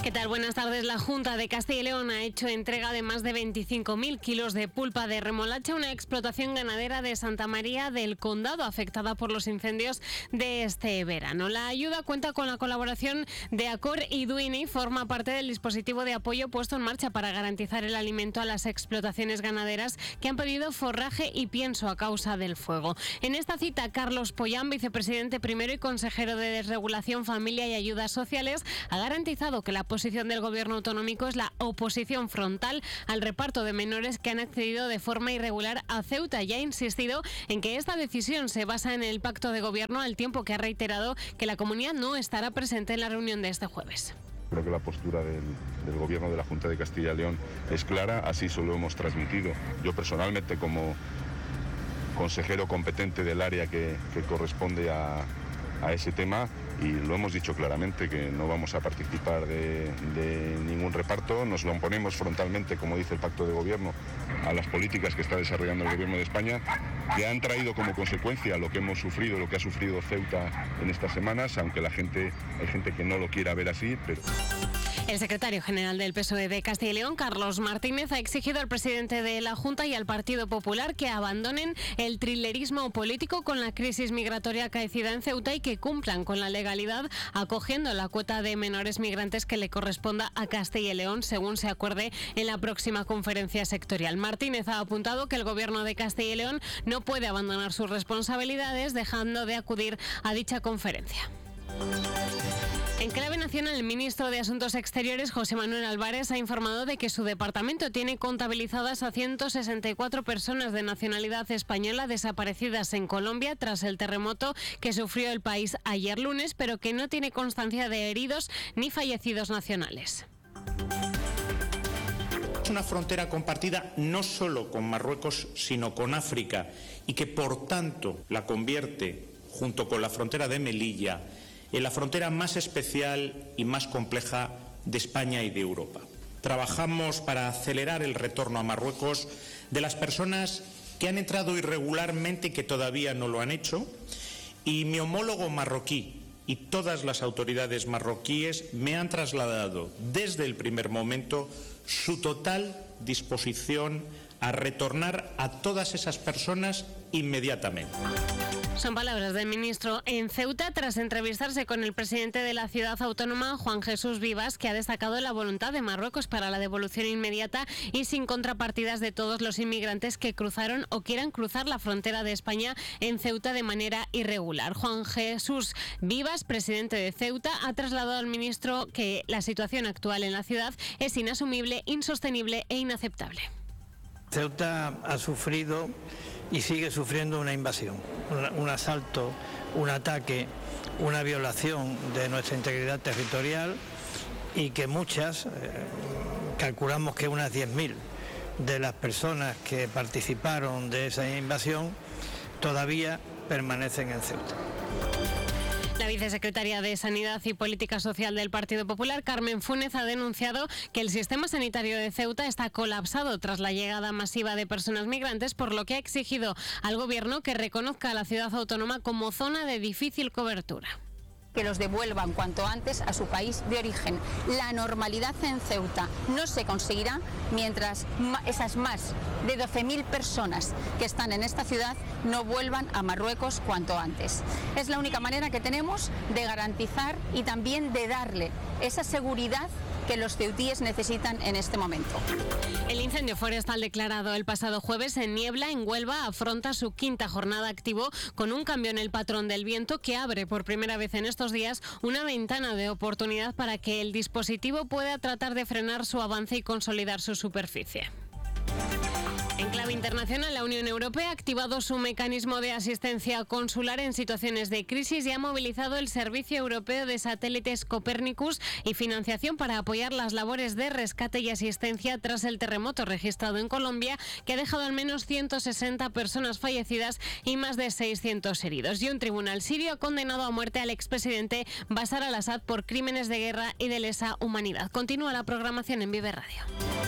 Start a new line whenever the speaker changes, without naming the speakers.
¿Qué tal? Buenas tardes. La Junta de Castilla y León ha hecho entrega de más de 25.000 kilos de pulpa de remolacha, una explotación ganadera de Santa María del Condado afectada por los incendios de este verano. La ayuda cuenta con la colaboración de Acor y Duini y forma parte del dispositivo de apoyo puesto en marcha para garantizar el alimento a las explotaciones ganaderas que han pedido forraje y pienso a causa del fuego. En esta cita, Carlos Pollán, vicepresidente primero y consejero de Desregulación, Familia y Ayudas Sociales, ha garantizado que la posición del Gobierno autonómico es la oposición frontal al reparto de menores que han accedido de forma irregular a Ceuta y ha insistido en que esta decisión se basa en el pacto de Gobierno, al tiempo que ha reiterado que la comunidad no estará presente en la reunión de este jueves.
Creo que la postura del Gobierno de la Junta de Castilla y León es clara, así se lo hemos transmitido. Yo personalmente, como consejero competente del área que corresponde a ese tema, y lo hemos dicho claramente, que no vamos a participar de ningún reparto, nos lo oponemos frontalmente, como dice el pacto de gobierno, a las políticas que está desarrollando el gobierno de España, que han traído como consecuencia lo que hemos sufrido, lo que ha sufrido Ceuta en estas semanas, aunque hay gente que no lo quiera ver así, pero...
El secretario general del PSOE de Castilla y León, Carlos Martínez, ha exigido al presidente de la Junta y al Partido Popular que abandonen el trilerismo político con la crisis migratoria acaecida en Ceuta y que cumplan con la legalidad acogiendo la cuota de menores migrantes que le corresponda a Castilla y León, según se acuerde en la próxima conferencia sectorial. Martínez ha apuntado que el Gobierno de Castilla y León no puede abandonar sus responsabilidades dejando de acudir a dicha conferencia. En clave nacional, el ministro de Asuntos Exteriores, José Manuel Álvarez, ha informado de que su departamento tiene contabilizadas a 164 personas de nacionalidad española desaparecidas en Colombia tras el terremoto que sufrió el país ayer lunes, pero que no tiene constancia de heridos ni fallecidos nacionales.
Es una frontera compartida no solo con Marruecos, sino con África, y que por tanto la convierte, junto con la frontera de Melilla, en la frontera más especial y más compleja de España y de Europa. Trabajamos para acelerar el retorno a Marruecos de las personas que han entrado irregularmente y que todavía no lo han hecho, y mi homólogo marroquí y todas las autoridades marroquíes me han trasladado desde el primer momento su total disposición a retornar a todas esas personas inmediatamente.
Son palabras del ministro en Ceuta tras entrevistarse con el presidente de la ciudad autónoma, Juan Jesús Vivas, que ha destacado la voluntad de Marruecos para la devolución inmediata y sin contrapartidas de todos los inmigrantes que cruzaron o quieran cruzar la frontera de España en Ceuta de manera irregular. Juan Jesús Vivas, presidente de Ceuta, ha trasladado al ministro que la situación actual en la ciudad es inasumible, insostenible e inaceptable.
Ceuta ha sufrido y sigue sufriendo una invasión, un asalto, un ataque, una violación de nuestra integridad territorial, y que muchas, calculamos que unas 10.000 de las personas que participaron de esa invasión todavía permanecen en Ceuta.
La vicesecretaria de Sanidad y Política Social del Partido Popular, Carmen Funes, ha denunciado que el sistema sanitario de Ceuta está colapsado tras la llegada masiva de personas migrantes, por lo que ha exigido al Gobierno que reconozca a la ciudad autónoma como zona de difícil cobertura.
Que los devuelvan cuanto antes a su país de origen. La normalidad en Ceuta no se conseguirá mientras esas más de 12.000 personas que están en esta ciudad no vuelvan a Marruecos cuanto antes. Es la única manera que tenemos de garantizar y también de darle esa seguridad que los ceutíes necesitan en este momento.
El incendio forestal declarado el pasado jueves en Niebla, en Huelva, afronta su quinta jornada activo con un cambio en el patrón del viento que abre por primera vez en estos días una ventana de oportunidad para que el dispositivo pueda tratar de frenar su avance y consolidar su superficie. En clave internacional, la Unión Europea ha activado su mecanismo de asistencia consular en situaciones de crisis y ha movilizado el Servicio Europeo de Satélites Copernicus y financiación para apoyar las labores de rescate y asistencia tras el terremoto registrado en Colombia, que ha dejado al menos 160 personas fallecidas y más de 600 heridos. Y un tribunal sirio ha condenado a muerte al expresidente Bashar al-Assad por crímenes de guerra y de lesa humanidad. Continúa la programación en Vive Radio.